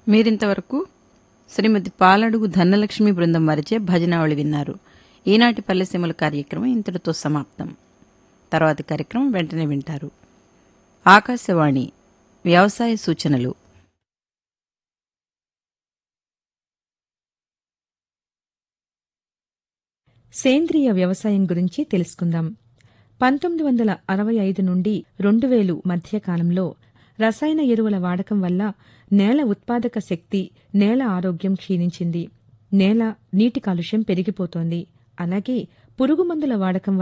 మీరింతవరకు శ్రీమతి పాలడుగు ధనలక్ష్మి బృందం వారిచే భజనావళి విన్నారు. ఈనాటి పల్లెసీమల కార్యక్రమం ఇంతటితో సమాప్తం. తర్వాతి కార్యక్రమం వెంటనే వింటారు. ఆకాశవాణి వ్యవసాయ సూచనలు. సేంద్రియ వ్యవసాయం గురించి తెలుసుకుందాం. 1965 నుండి 2000 మధ్య కాలంలో రసాయన ఎరువుల వాడకం వల్ల నేల ఉత్పాదక శక్తి, నేల ఆరోగ్యం క్షీణించింది. నేల, నీటి కాలుష్యం పెరిగిపోతోంది. అలాగే పురుగుమందుల వాడకం